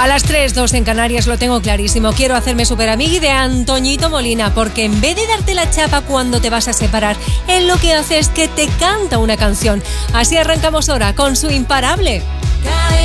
A las 3, 2 en Canarias, lo tengo clarísimo. Quiero hacerme súper amigui de Antoñito Molina, porque en vez de darte la chapa cuando te vas a separar, él lo que hace es que te canta una canción. Así arrancamos ahora con su Imparable.